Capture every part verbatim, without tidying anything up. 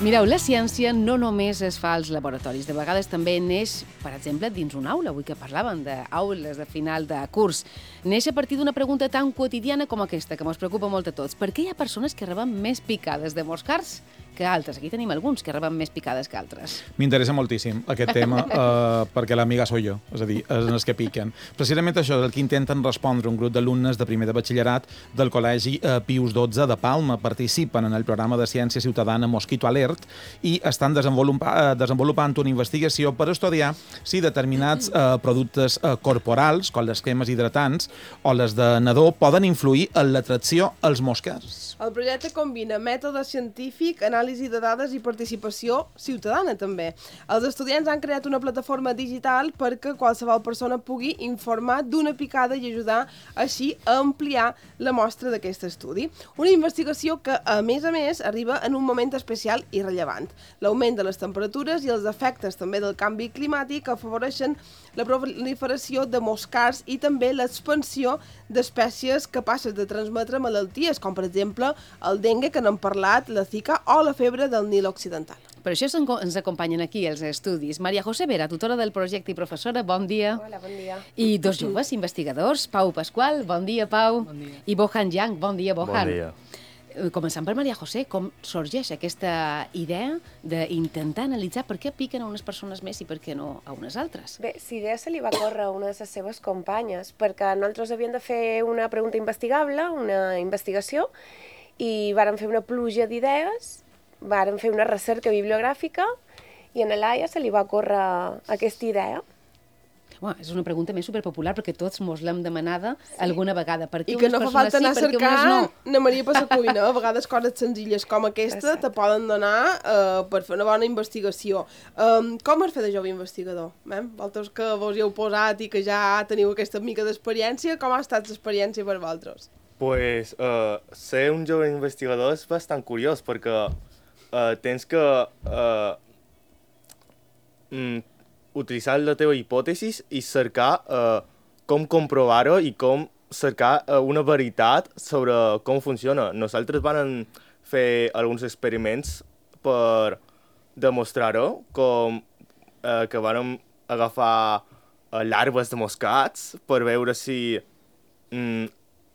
Mireu, la ciència no només es fa als laboratoris, de vegades també neix, per exemple, dins una aula, avui que parlàvem d'aules de final de curs. Neix a partir d'una pregunta tan quotidiana com aquesta, que ens preocupa molt a tots. Per què hi ha persones que reben més picades de moscards que altres? Aquí tenim alguns que reben més picades que altres. M'interessa moltíssim aquest tema, eh, perquè l'amiga soy jo, és a dir, són els que piquen. Precisament això és el que intenten respondre un grup d'alumnes de primer de batxillerat del Col·legi eh, Pius dotze de Palma. Participen en el programa de ciència ciutadana Mosquito Alert i estan desenvolupant, desenvolupant una investigació per estudiar si determinats eh, productes eh, corporals, com les cremes hidratants o les de nadó, poden influir en l'atracció als mosques. El projecte combina mètode científic, anàlisi de dades i participació ciutadana, també. Els estudiants han creat una plataforma digital perquè qualsevol persona pugui informar d'una picada i ajudar així a ampliar la mostra d'aquest estudi. Una investigació que, a més a més, arriba en un moment especial i rellevant. L'augment de les temperatures i els efectes també del canvi climàtic afavoreixen la proliferació de moscards i també l'expansió d'espècies capaces de transmetre malalties, com per exemple el dengue, que n'hem parlat, la zika o la febre del Nil occidental. Per això ens acompanyen aquí els estudis. Maria José Vera, tutora del projecte i professora, bon dia. Hola, bon dia. I dos joves investigadors, Pau Pasqual, bon dia, Pau. Bon dia. I Bohan Yang, bon dia, Bohan. Bon dia. Començant per Maria José, com sorgeix aquesta idea d'intentar analitzar per què piquen a unes persones més i per què no a unes altres? Bé, la idea se li va córrer a una de les seves companyes, perquè nosaltres havíem de fer una pregunta investigable, una investigació, i vàrem fer una pluja d'idees, vàrem fer una recerca bibliogràfica, i a l'Aia se li va córrer aquesta idea. Bueno, és una pregunta més superpopular perquè tots mos l'hem demanada sí. alguna vegada. Per què I que no fa falta anar a cercar no? na Maria per la cuina. A vegades coses senzilles com aquesta Exacte. te poden donar uh, per fer una bona investigació. Um, com es fa de jove investigador? Eh? Vosaltres que vos hi heu posat i que ja teniu aquesta mica d'experiència, com ha estat l'experiència per vosaltres? Pues, uh, ser un jove investigador és bastant curiós perquè uh, tens que uh, mm, utilitzar la teva hipòtesi i cercar uh, com comprovar-ho i com cercar uh, una veritat sobre com funciona. Nosaltres vam fer alguns experiments per demostrar-ho, com uh, que vam agafar uh, larves de moscats per veure si mm,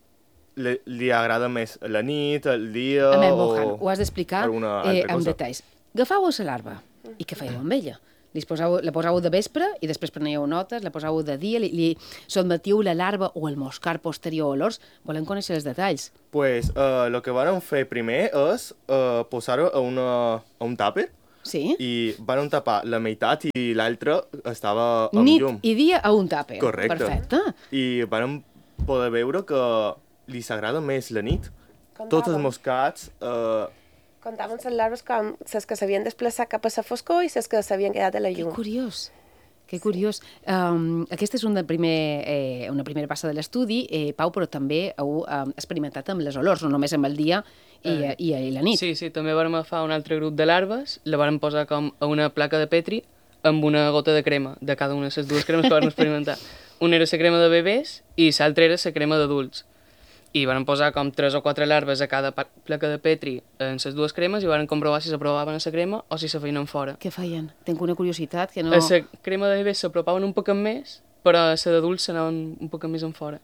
li, li agrada més la nit, el dia a o Mohan, ho has d'explicar eh, amb detalls. Agafàveu la larva i què fèieu amb ella? Li posau, la posàveu de vespre i després preníeu notes, la posàveu de dia, li, li sotmetíeu la larva o el moscar posterior a olors. Volem conèixer els detalls. Pues el uh, que vàrem fer primer és uh, posar-ho a, una, a un tàper. Sí? I vàrem tapar la meitat i l'altra estava amb Nit llum. i dia a un tàper. Correcte. Perfecte. I vàrem poder veure que li s'agrada més la nit. Comptàvem. Tots els moscats... Uh, Comptàvem les larves com les que s'havien desplaçat cap a la foscor i les que s'havien quedat a la llum. Que curiós. Que curiós. Um, aquesta és una, primer, eh, una primera passa de l'estudi, eh, Pau, però també heu um, experimentat amb les olors, no només amb el dia i, eh, i, i la nit. Sí, sí, també vam agafar un altre grup de larves, la vam posar com a una placa de Petri amb una gota de crema, de cada una de les dues cremes que vam experimentar. Una era la crema de bebès i l'altra era la crema d'adults. I van posar com tres o quatre larves a cada placa de Petri en les dues cremes i van comprovar si s'aprovaven a la crema o si se feien fora. Què feien? Tinc una curiositat que no... A la crema de bebès s'apropaven un poc més, però a la d'adults s'anaven un poc més en fora.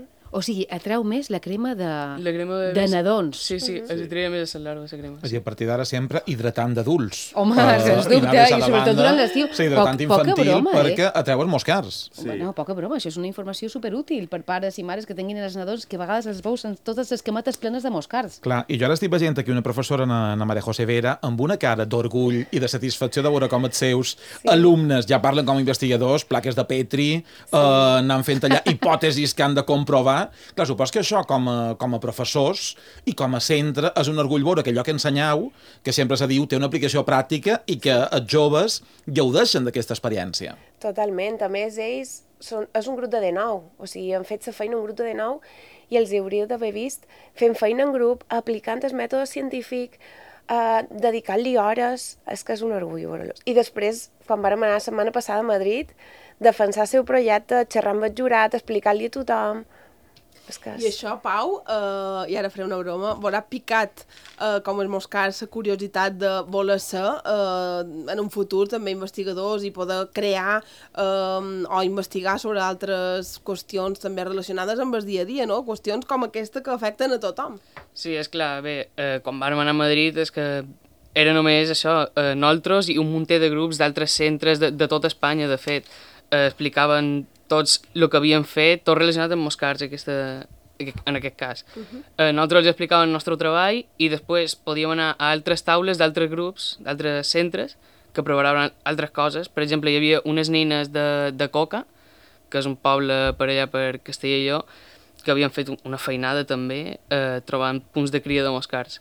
O sigui, atreu més la crema de, la crema de, de nadons. Sí, sí, es atreia més a les larves, la crema. És a dir, a partir d'ara sempre hidratant d'adults. Home, uh, sens dubte, i, i sobretot durant l'estiu. Sí, hidratant Poc, infantil poca broma, perquè eh? atreu els moscars. Sí. Bueno, poca broma, això és una informació superútil per pares i mares que tinguin els nadons que a vegades els veus en totes les camates plenes de moscars. Clar, i jo ara estic veient aquí una professora, na, na Maria José Vera, amb una cara d'orgull i de satisfacció de veure com els seus sí. alumnes ja parlen com a investigadors, plaques de Petri, sí. eh, anant fent allà hipòtesis que han de comprovar. Clar, supos que això, com a, com a professors i com a centre, és un orgull veure que allò que ensenyeu, que sempre se diu, té una aplicació pràctica i que els joves gaudeixen d'aquesta experiència. Totalment. A més, ells són, és un grup de dinou, o sigui, han fet la feina un grup de dinou i els hauríeu d'haver vist fent feina en grup, aplicant el mètode científic, eh, dedicant-li hores, és que és un orgull veure-los. I després, quan vam anar la setmana passada a Madrid, defensar el seu projecte, xerrar amb el jurat, explicar-li a tothom... Escàs. I això, Pau, eh, i ara faré una broma, veurà picat eh, com els moscars la curiositat de voler ser eh, en un futur també investigadors i poder crear eh, o investigar sobre altres qüestions també relacionades amb el dia a dia, no? Qüestions com aquesta que afecten a tothom. Sí, és clar, bé, eh, quan vam anar a Madrid és que era només això, eh, nosaltres i un munter de grups d'altres centres de, de tota Espanya, de fet, eh, explicaven tots el que havien fet, tot relacionat amb moscars, aquesta, en aquest cas. Uh -huh. eh, nosaltres els explicàvem el nostre treball i després podíem anar a altres taules d'altres grups, d'altres centres, que preparaven altres coses. Per exemple, hi havia unes nines de, de Coca, que és un poble per allà per Castelló, que havien fet una feinada també, eh, trobant punts de cria de moscars.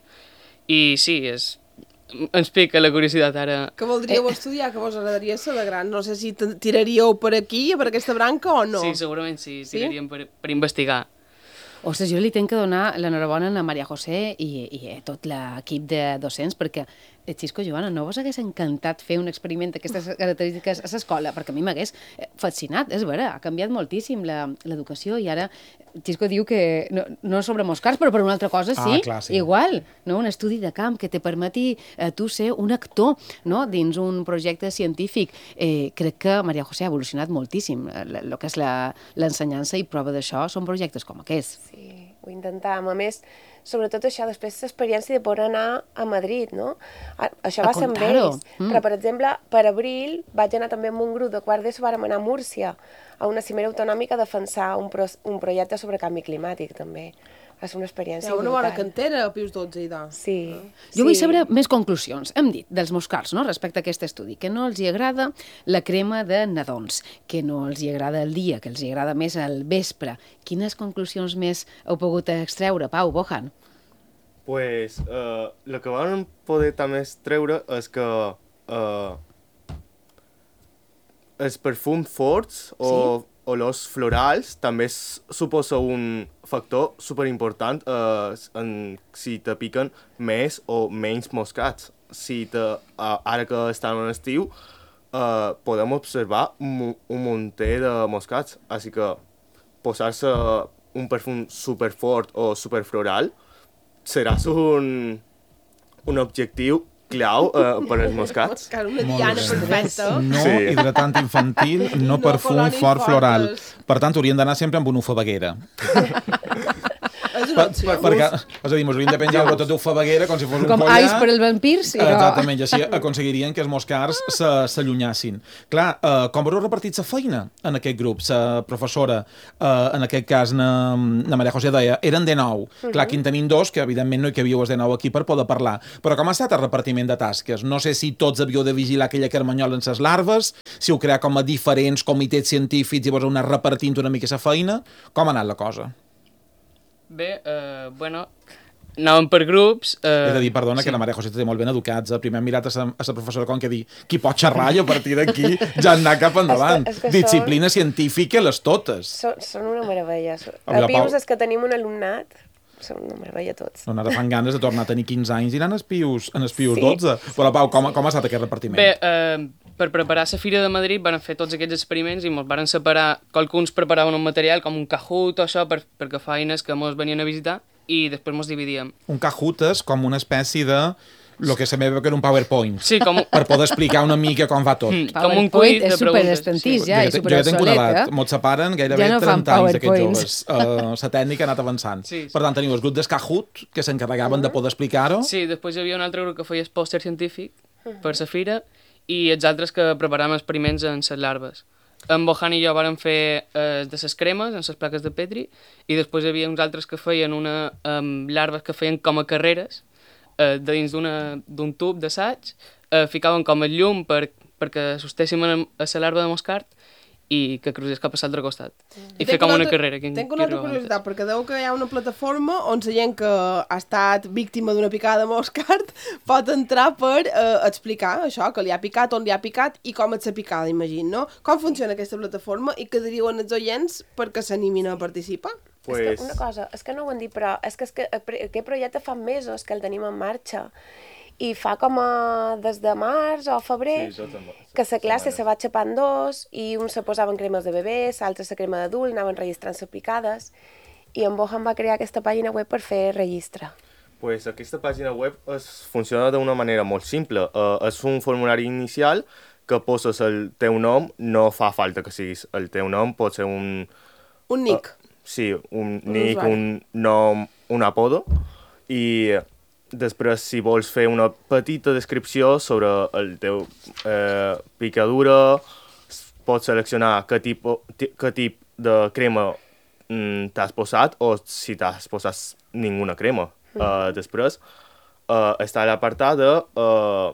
I sí, és... ens pica la curiositat ara. Que voldríeu estudiar, que vos agradaria ser de gran? No sé si tiraríeu per aquí, per aquesta branca o no. Sí, segurament sí, tiraríem per, per investigar. Ostres, jo li tenc que donar l'enhorabona a Maria José i, i a tot l'equip de docents, perquè, Xisco, Joana, no vos hagués encantat fer un experiment d'aquestes característiques a l'escola? Perquè a mi m'hagués fascinat, és vera, ha canviat moltíssim l'educació i ara Xisco diu que no, no sobre moscars, però per una altra cosa sí, ah, clar, sí. Igual, no? Un estudi de camp que te permeti eh, tu ser un actor, no? Dins un projecte científic. Eh, crec que Maria José ha evolucionat moltíssim. El que és l'ensenyança i prova d'això són projectes com aquests. Sí, ho intentàvem. A més, sobretot això, després l'experiència de poder anar a Madrid, no? Això va ser amb ells. Mm. Però, per exemple, per abril vaig anar també amb un grup de quart d'ESO, vàrem anar a Múrcia, a una cimera autonòmica a defensar un, pro un projecte sobre canvi climàtic, també. Va ser una experiència brutal. Hi ha una bona cantera a Pius dotze, i tant. Sí. Jo vull saber més conclusions. Hem dit dels moscars, no?, respecte a aquest estudi, que no els hi agrada la crema de nadons, que no els hi agrada el dia, que els hi agrada més el vespre. Quines conclusions més heu pogut extreure, Pau, Bojan? Pues, uh, el que vam poder també treure és que uh, els perfums forts o sí? olors florals també suposa un factor superimportant uh, en si te piquen més o menys moscats. Si te, uh, ara que estem en estiu, uh, podem observar un, un munter de moscats. Així que posar-se un perfum superfort o superfloral serà un, un objectiu clau uh, per als moscats. Moscar, una diana perfecta. No sí. hidratant infantil, no, no perfum fort floral. Per tant, haurien d'anar sempre amb una ufaveguera. És una opció. Per, perquè, és a dir, ens hauríem de penjar una bota d'ufaveguera com si fos un com collar. Com ais per el vampir, sí. No? Exactament, i així aconseguirien que els moscars s'allunyassin. Clar, uh, com haureu repartit la feina en aquest grup? La professora, uh, en aquest cas, na, na Maria José deia, eren de nou. Uh -huh. Clar, aquí en tenim dos, que evidentment no hi cavíeu els de nou aquí per poder parlar. Però com ha estat el repartiment de tasques? No sé si tots havíeu de vigilar aquella carmanyola en les larves, si heu creat com a diferents comitès científics i vos heu anat repartint una mica la feina. Com ha anat la cosa? Bé, eh, bueno, anàvem per grups... Eh, He de dir, perdona, sí. que la Maria José té molt ben educats. Primer hem mirat a la professora com que dir qui pot xerrar i a partir d'aquí ja anar cap endavant. És que, és que Disciplina són... científica, les totes. Són, són una meravella. A A Pius és que tenim un alumnat, són una meravella tots. No, ara fan ganes de tornar a tenir quinze anys i anar en Pius, en Pius Sí. dotze. Però, Pau, com, com ha estat aquest repartiment? Bé, eh, per preparar la Fira de Madrid van fer tots aquests experiments i ens van separar, qualcuns preparaven un material com un Kahoot o això per, perquè feines que ens venien a visitar i després ens dividíem. Un Kahoot és com una espècie de... el que se me veu que era un PowerPoint. Sí, com... Per poder explicar una mica com va tot. Mm, com un quiz de és preguntes. superestantís Sí. ja, i Jo ja tinc una superobsolet, edat, eh? mos separen gairebé Ja no fan trenta anys d'aquests PowerPoints. joves. Uh, la tècnica ha anat avançant. Sí, sí. Per tant, teniu el grup d'Escahoot, que s'encarregaven de poder explicar-ho. Sí, després hi havia un altre grup que feia el pòster científic per la fira i els altres que preparàvem experiments en les larves. En Bojan i jo vàrem fer eh, de les cremes, en les plaques de Petri, i després hi havia uns altres que feien una, um, larves que feien com a carreres, eh, dins d'un tub d'assaig, eh, ficaven com el llum per, perquè sostéssim a la larva de moscart i que crucés cap a l'altre costat. I fer com una altra, carrera. Quin, Tinc una altra curiositat, perquè deu que hi ha una plataforma on la gent que ha estat víctima d'una picada de moscart pot entrar per eh, explicar això, que li ha picat, on li ha picat i com és la picada, imagino, no? Com funciona aquesta plataforma i què diuen els oients perquè s'animin a participar? Pues... És que una cosa, és que no ho hem dit, però és que, és que aquest projecte fa mesos que el tenim en marxa i fa com a des de març o febrer Sí, que la classe se va xapant dos i uns se posaven cremes de bebès, altres la crema d'adult, anaven registrant les picades i en Bohan va crear aquesta pàgina web per fer registre. Pues aquesta pàgina web es funciona d'una manera molt simple. Uh, és un formulari inicial que poses el teu nom, no fa falta que siguis el teu nom, pot ser un... Un nick. Uh, sí, un, Un nick, usuari. un nom, un apodo, i després, si vols fer una petita descripció sobre el teu eh, picadura, pots seleccionar què tipus, què tip de crema mm, t'has posat o si t'has posat ninguna crema. Mm. Uh, després uh, està l'apartat de uh,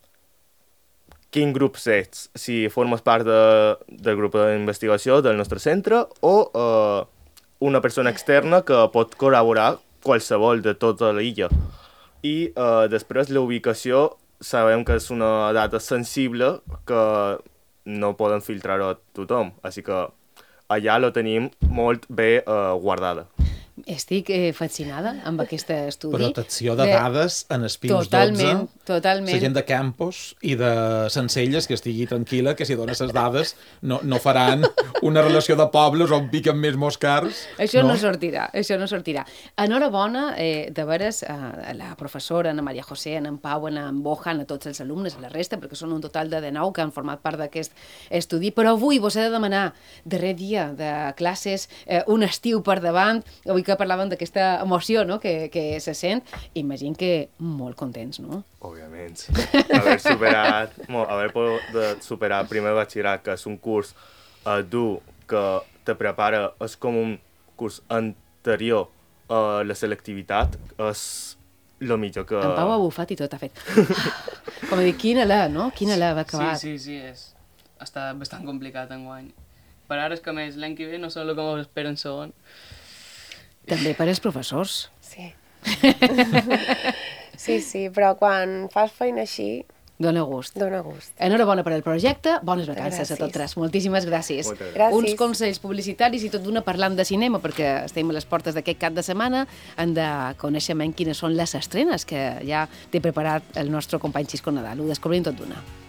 quin grup ets, si formes part de, del grup d'investigació del nostre centre o uh, una persona externa que pot col·laborar qualsevol de tota l'illa. I uh, després la ubicació sabem que és una data sensible que no poden filtrar-ho a tothom, així que allà la tenim molt bé uh, guardada. Estic eh, fascinada amb aquest estudi. Protecció de dades en els Pius Totalment, dotze. totalment. La gent de Campos i de Sencelles que estigui tranquil·la, que si dona les dades no, no faran una relació de pobles on piquen més moscars. Això no, no sortirà, això no sortirà. Enhorabona, eh, de veres, a la professora, a Maria José, a en Pau, a en Bohan, a tots els alumnes, a la resta, perquè són un total de dinou que han format part d'aquest estudi, però avui vos he de demanar, darrer dia de classes, eh, un estiu per davant, avui que parlàvem d'aquesta emoció, no?, que, que se sent, imagino que molt contents, no? Òbviament. Haver superat, mo, haver pogut superar el primer batxillerat, que és un curs uh, dur, que te prepara, és com un curs anterior a la selectivitat, és el millor que... En Pau ha bufat i tot ha fet. Com a dir, quina la, no? Quina la va acabar. Sí, sí, sí, és... està bastant complicat enguany. Per ara és que més l'any que ve no sé el que m'espera en segon. També per als professors. Sí. Sí, sí, però quan fas feina així, Dóna gust. dona gust. Enhorabona per al projecte, bones vacances Gràcies. a tots tres. Moltíssimes gràcies. Moltes gràcies. Uns consells publicitaris i tot d'una parlant de cinema, perquè estem a les portes d'aquest cap de setmana, hem de conèixer menys quines són les estrenes que ja té preparat el nostre company Xisco Nadal. Ho descobrim tot d'una.